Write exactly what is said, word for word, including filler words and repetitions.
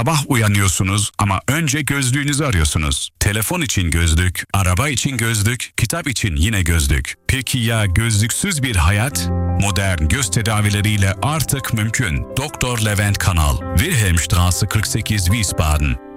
Sabah uyanıyorsunuz ama önce gözlüğünüzü arıyorsunuz. Telefon için gözlük, araba için gözlük, kitap için yine gözlük. Peki ya gözlüksüz bir hayat? Modern göz tedavileriyle artık mümkün. Doktor Levent Kanal, Wilhelmstraße kırk sekiz, Wiesbaden.